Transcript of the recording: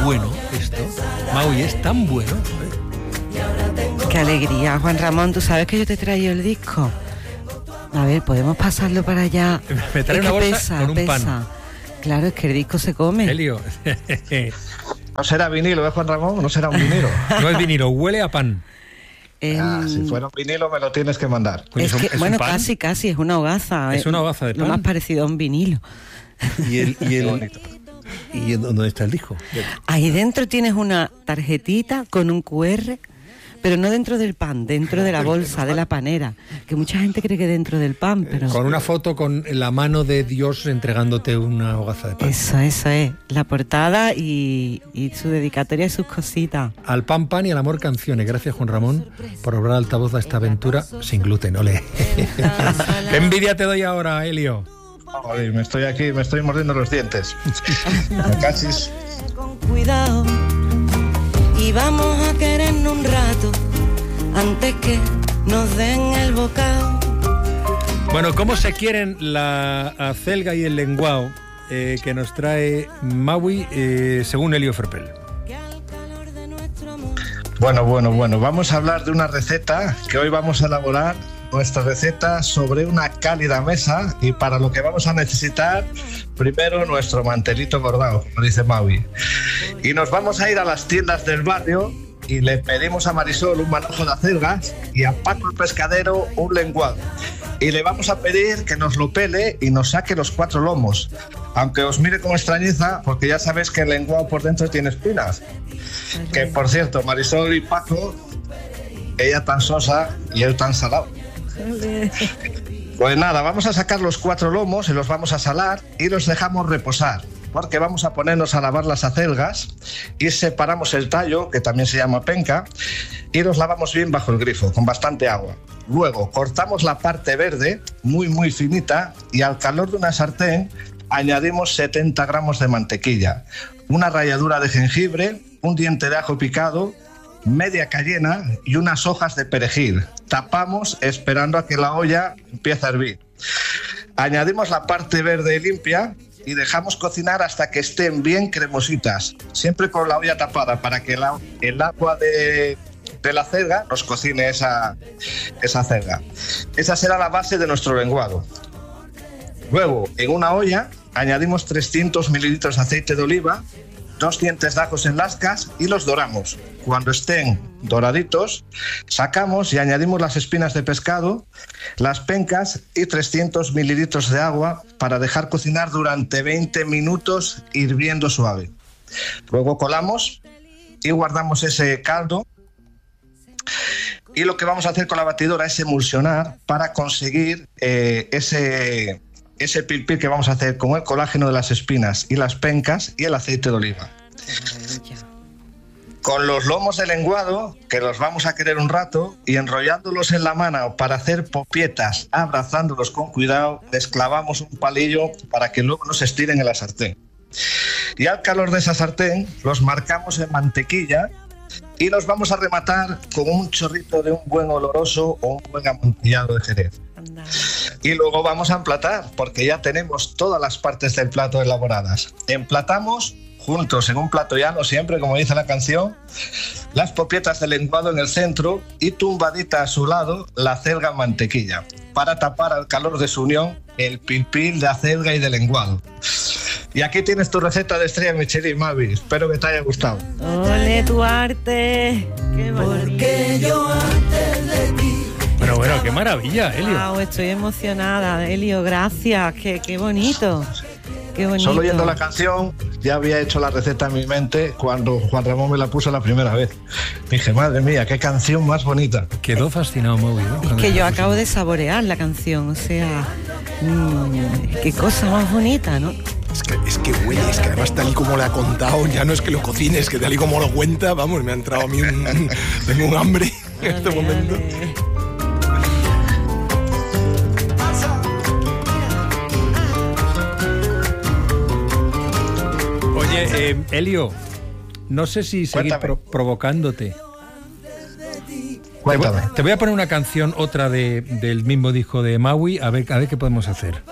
bueno esto. Maui, es tan bueno. Qué alegría, Juan Ramón. Tú sabes que yo te he traído el disco. A ver, podemos pasarlo para allá. Me trae una bolsa con un pan. Claro, es que el disco se come. Elio. No será vinilo, Juan Ramón, no será un vinilo. No es vinilo, huele a pan. Si fuera un vinilo me lo tienes que mandar. Es que, bueno, casi, es una hogaza. Es una hogaza de pan. Lo más parecido a un vinilo. ¿Y dónde está el disco? Ahí dentro tienes una tarjetita con un QR, pero no dentro del pan, dentro de la bolsa, de la panera, que mucha gente cree que dentro del pan, pero... Con una foto con la mano de Dios entregándote una hogaza de pan. Eso es, la portada y su dedicatoria y sus cositas. Al pan pan y al amor canciones. Gracias, Juan Ramón, por obrar altavoz a esta aventura sin gluten. Ole. ¿Qué envidia te doy ahora, Elio? Joder, me estoy mordiendo los dientes. Cachis. Con cuidado. Y vamos a querernos un rato antes que nos den el bocado. Bueno, ¿cómo se quieren la acelga y el lenguao que nos trae Maui según Elio Ferpel? Bueno, vamos a hablar de una receta que hoy vamos a elaborar. Nuestra receta sobre una cálida mesa, y para lo que vamos a necesitar primero nuestro mantelito bordado, como dice Maui. Y nos vamos a ir a las tiendas del barrio y le pedimos a Marisol un manojo de acelgas y a Paco el pescadero un lenguado. Y le vamos a pedir que nos lo pele y nos saque los 4 lomos. Aunque os mire con extrañeza, porque ya sabéis que el lenguado por dentro tiene espinas. Que por cierto, Marisol y Paco, ella tan sosa y él tan salado. Pues nada, vamos a sacar los 4 lomos y los vamos a salar y los dejamos reposar, porque vamos a ponernos a lavar las acelgas y separamos el tallo, que también se llama penca, y los lavamos bien bajo el grifo, con bastante agua. Luego cortamos la parte verde, muy finita, y al calor de una sartén añadimos 70 gramos de mantequilla, una ralladura de jengibre, un diente de ajo picado, media cayena y unas hojas de perejil. Tapamos esperando a que la olla empiece a hervir. Añadimos la parte verde limpia y dejamos cocinar hasta que estén bien cremositas, siempre con la olla tapada para que el agua de la acelga nos cocine esa acelga. Esa será la base de nuestro lenguado. Luego, en una olla añadimos 300 mililitros de aceite de oliva, 2 dientes de ajos en lascas y los doramos. Cuando estén doraditos, sacamos y añadimos las espinas de pescado, las pencas y 300 mililitros de agua para dejar cocinar durante 20 minutos hirviendo suave. Luego colamos y guardamos ese caldo. Y lo que vamos a hacer con la batidora es emulsionar para conseguir ese pil-pil que vamos a hacer con el colágeno de las espinas y las pencas y el aceite de oliva. Con los lomos de lenguado, que los vamos a querer un rato, y enrollándolos en la mano para hacer popietas, abrazándolos con cuidado, les clavamos un palillo para que luego no se estiren en la sartén. Y al calor de esa sartén los marcamos en mantequilla y los vamos a rematar con un chorrito de un buen oloroso o un buen amontillado de jerez. Y luego vamos a emplatar, porque ya tenemos todas las partes del plato elaboradas. Emplatamos juntos en un plato llano siempre, como dice la canción, las popietas de lenguado en el centro y tumbadita a su lado la acelga en mantequilla, para tapar al calor de su unión el pil-pil de acelga y de lenguado. Y aquí tienes tu receta de estrella Michelin, Mavi. Espero que te haya gustado. ¡Ole, tu arte! ¡Qué porque yo antes de ti. Bueno, qué maravilla, Elio. Wow, estoy emocionada, Elio, gracias. Qué bonito. Qué bonito. Solo oyendo la canción ya había hecho la receta en mi mente cuando Juan Ramón me la puso la primera vez. Dije, madre mía, qué canción más bonita. Quedó fascinado, Maui, ¿no? Es que yo acabo de saborear la canción, o sea, qué cosa más bonita, ¿no? Es que huele, es que además tal y como lo ha contado, ya no es que lo cocines, que tal y como lo cuenta, vamos, me ha entrado a mí tengo un hambre en este momento. Oye, Elio, no sé si seguir provocándote. Cuéntame. Te voy a poner una canción, otra del mismo disco de Maui, a ver qué podemos hacer.